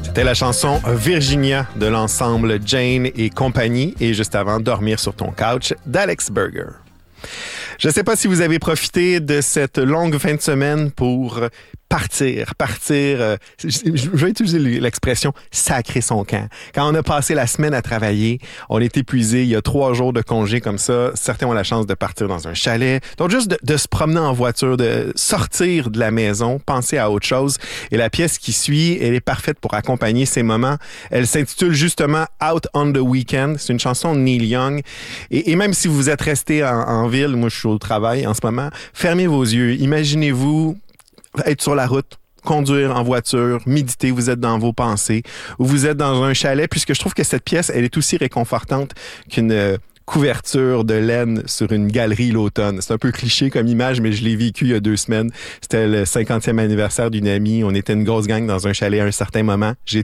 C'était la chanson Virginia de l'ensemble Jane et compagnie et juste avant Dormir sur ton couch d'Alex Burger. Je ne sais pas si vous avez profité de cette longue fin de semaine pour partir. Je vais utiliser l'expression « sacrer son camp ». Quand on a passé la semaine à travailler, on est épuisé, il y a 3 jours de congé comme ça. Certains ont la chance de partir dans un chalet. Donc, juste de se promener en voiture, de sortir de la maison, penser à autre chose. Et la pièce qui suit, elle est parfaite pour accompagner ces moments. Elle s'intitule justement « Out on the Weekend ». C'est une chanson de Neil Young. Et même si vous êtes resté en ville, moi je suis au travail en ce moment, fermez vos yeux. Imaginez-vous être sur la route, conduire en voiture, méditer, vous êtes dans vos pensées, ou vous êtes dans un chalet, puisque je trouve que cette pièce, elle est aussi réconfortante qu'une couverture de laine sur une galerie l'automne. C'est un peu cliché comme image, mais je l'ai vécu il y a 2 semaines. C'était le 50e anniversaire d'une amie. On était une grosse gang dans un chalet à un certain moment. J'ai